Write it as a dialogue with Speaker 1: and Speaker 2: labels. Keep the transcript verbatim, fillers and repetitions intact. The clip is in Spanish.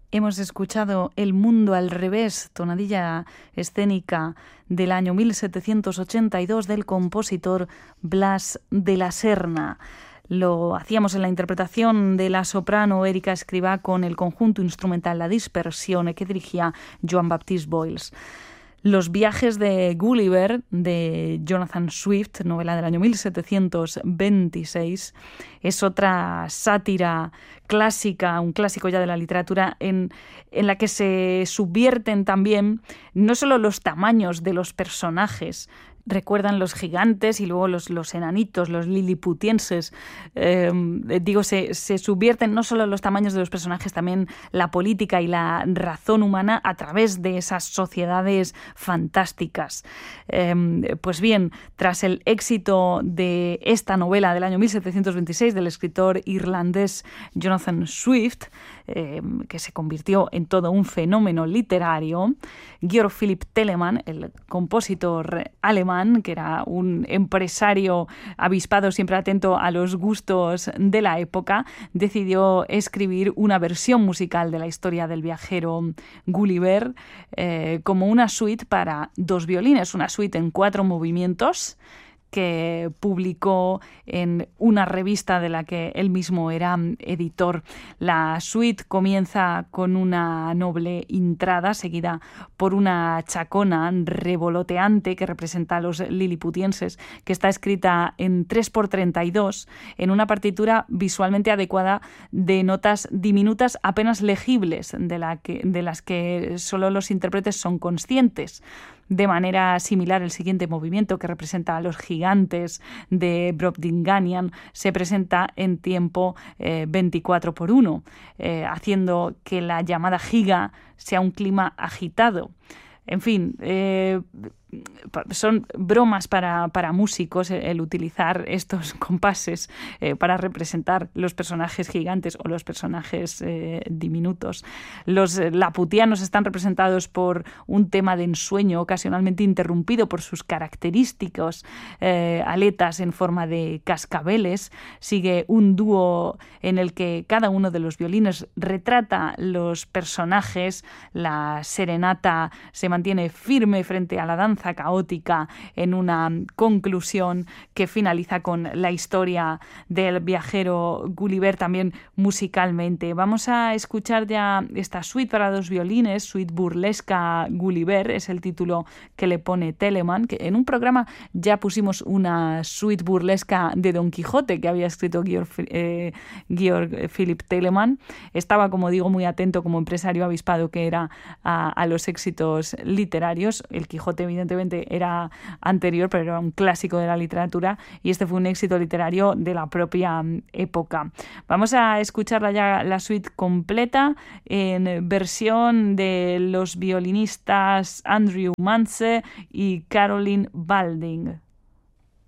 Speaker 1: Hemos escuchado El mundo al revés, tonadilla escénica del año mil setecientos ochenta y dos del compositor Blas de la Serna. Lo hacíamos en la interpretación de la soprano Erika Escrivá con el conjunto instrumental La Dispersión que dirigía Joan Baptiste Boyles. Los viajes de Gulliver, de Jonathan Swift, novela del año mil setecientos veintiséis, es otra sátira clásica, un clásico ya de la literatura, en, en la que se subvierten también no solo los tamaños de los personajes. Recuerdan los gigantes y luego los, los enanitos, los liliputienses. Eh, digo, se, se subvierten no solo los tamaños de los personajes, también la política y la razón humana a través de esas sociedades fantásticas. Eh, pues bien, tras el éxito de esta novela del año mil setecientos veintiséis del escritor irlandés Jonathan Swift, eh, que se convirtió en todo un fenómeno literario, Georg Philipp Telemann, el compositor alemán, que era un empresario avispado, siempre atento a los gustos de la época, decidió escribir una versión musical de la historia del viajero Gulliver eh, como una suite para dos violines, una suite en cuatro movimientos, que publicó en una revista de la que él mismo era editor. La suite comienza con una noble entrada, seguida por una chacona revoloteante que representa a los liliputienses, que está escrita en tres por treinta y dos, en una partitura visualmente adecuada de notas diminutas apenas legibles, de, la que, de las que solo los intérpretes son conscientes. De manera similar, el siguiente movimiento, que representa a los gigantes de Brobdinganian, se presenta en tiempo eh, veinticuatro por uno, eh, haciendo que la llamada giga sea un clima agitado. En fin, eh, son bromas para, para músicos el, el utilizar estos compases eh, para representar los personajes gigantes o los personajes eh, diminutos. Los laputianos están representados por un tema de ensueño ocasionalmente interrumpido por sus característicos eh, aletas en forma de cascabeles. Sigue un dúo en el que cada uno de los violines retrata los personajes. La serenata se mantiene firme frente a la danza caótica en una conclusión que finaliza con la historia del viajero Gulliver, también musicalmente. Vamos a escuchar ya esta suite para dos violines, suite burlesca Gulliver, es el título que le pone Telemann, que en un programa ya pusimos una suite burlesca de Don Quijote que había escrito Georg, eh, Georg Philipp Telemann. Estaba, como digo, muy atento como empresario avispado que era a, a los éxitos literarios. El Quijote, evidentemente, era anterior, pero era un clásico de la literatura y este fue un éxito literario de la propia época. Vamos a escucharla ya, la suite completa, en versión de los violinistas Andrew Mance y Caroline Balding.